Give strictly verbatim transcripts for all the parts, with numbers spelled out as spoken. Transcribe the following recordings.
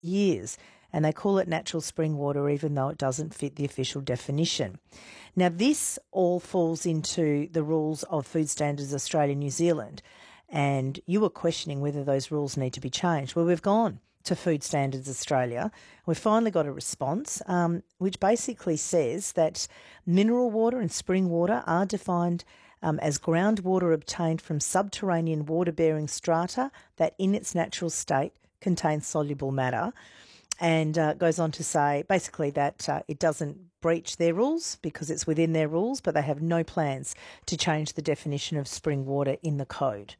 years, and they call it natural spring water even though it doesn't fit the official definition. Now, this all falls into the rules of Food Standards Australia New Zealand, and you were questioning whether those rules need to be changed. Well, we've gone to Food Standards Australia. We've finally got a response um, which basically says that mineral water and spring water are defined um, as groundwater obtained from subterranean water-bearing strata that in its natural state contains soluble matter, and uh, goes on to say basically that uh, it doesn't breach their rules because it's within their rules, but they have no plans to change the definition of spring water in the code.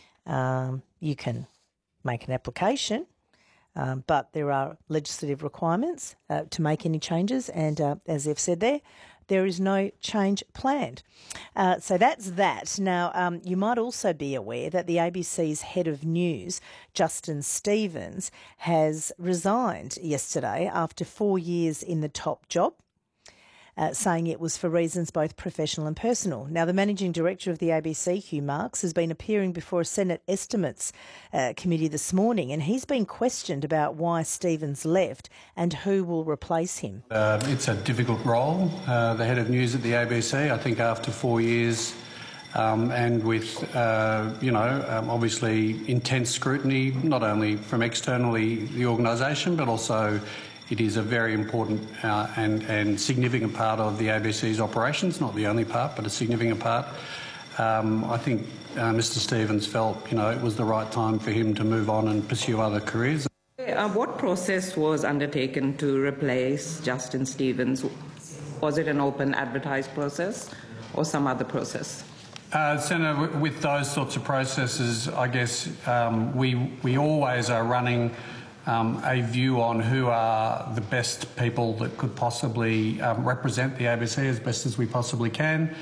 Um, you can make an application, um, but there are legislative requirements uh, to make any changes, and uh, as they've said there, there is no change planned. Uh, so that's that. Now, um, you might also be aware that the A B C's head of news, Justin Stevens, has resigned yesterday after four years in the top job, uh, saying it was for reasons both professional and personal. Now, the managing director of the A B C, Hugh Marks, has been appearing before a Senate Estimates uh, committee this morning, and he's been questioned about why Stevens left and who will replace him. Uh, it's a difficult role, uh, the head of news at the A B C. I think after four years um, and with, uh, you know, um, obviously intense scrutiny, not only from externally the organisation, but also it is a very important uh, and, and significant part of the A B C's operations, not the only part, but a significant part. Um, I think uh, Mr Stevens felt, you know, it was the right time for him to move on and pursue other careers. Uh, what process was undertaken to replace Justin Stevens? Was it an open advertised process or some other process? Uh, Senator, with those sorts of processes, I guess um, we, we always are running Um, a view on who are the best people that could possibly um, represent the A B C as best as we possibly can.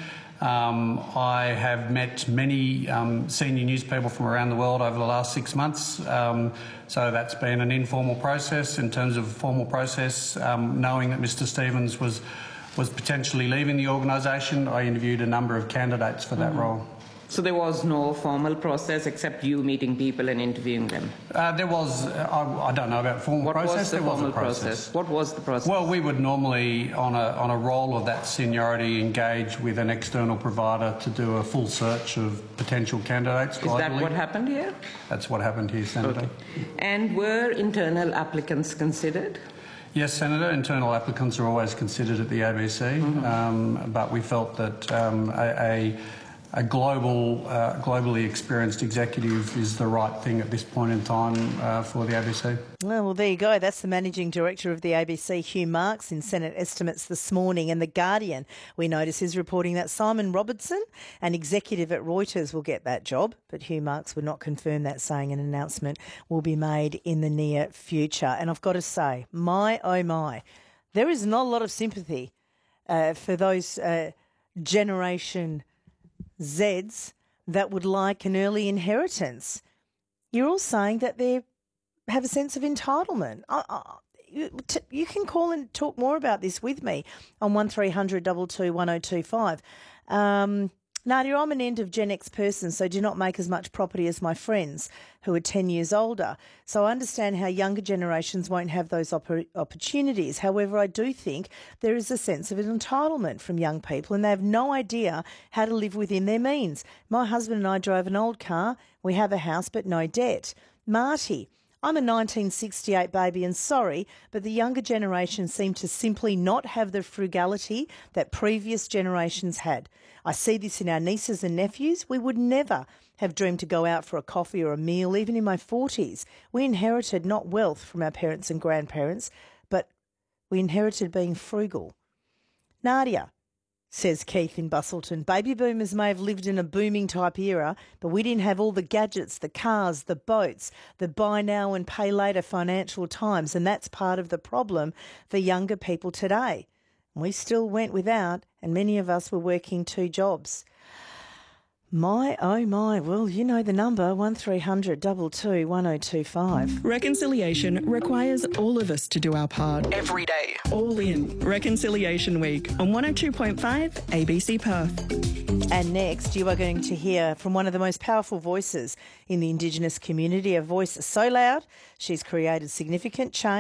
Um, I have met many um, senior news people from around the world over the last six months, um, so that's been an informal process. In terms of a formal process, um, knowing that Mr Stevens was, was potentially leaving the organisation, I interviewed a number of candidates for that mm-hmm. role. So there was no formal process except you meeting people and interviewing them? Uh, there was, uh, I, I don't know about formal what process. Was the there formal was a process. process. What was the process? Well, we would normally, on a, on a role of that seniority, engage with an external provider to do a full search of potential candidates globally. Is that what happened here? That's what happened here, Senator. Okay. And were internal applicants considered? Yes, Senator. Internal applicants are always considered at the A B C, mm-hmm. um, but we felt that um, a, a A global, uh, globally experienced executive is the right thing at this point in time uh, for the A B C. Well, well, there you go. That's the Managing Director of the A B C, Hugh Marks, in Senate Estimates this morning. And The Guardian, we notice, is reporting that Simon Robertson, an executive at Reuters, will get that job. But Hugh Marks would not confirm that, saying an announcement will be made in the near future. And I've got to say, my, oh my, there is not a lot of sympathy uh, for those uh, generation Zeds that would like an early inheritance. You're all saying that they have a sense of entitlement. I, I, you, t- you can call and talk more about this with me on one three hundred two two one oh two five. Um, Nadia, I'm an end of Gen X person, so do not make as much property as my friends who are ten years older. So I understand how younger generations won't have those oppor- opportunities. However, I do think there is a sense of entitlement from young people, and they have no idea how to live within their means. My husband and I drove an old car. We have a house but no debt. Marty, I'm a nineteen sixty-eight baby, and sorry, but the younger generation seem to simply not have the frugality that previous generations had. I see this in our nieces and nephews. We would never have dreamed to go out for a coffee or a meal, even in my forties. We inherited not wealth from our parents and grandparents, but we inherited being frugal. Nadia, says Keith in Bustleton, baby boomers may have lived in a booming type era, but we didn't have all the gadgets, the cars, the boats, the buy now and pay later financial times, and that's part of the problem for younger people today. We still went without, and many of us were working two jobs. My, oh my. Well, you know the number, one three hundred two two one oh two five. Reconciliation requires all of us to do our part. Every day. All in. Reconciliation Week on one oh two point five A B C Perth. And next, you are going to hear from one of the most powerful voices in the Indigenous community, a voice so loud she's created significant change.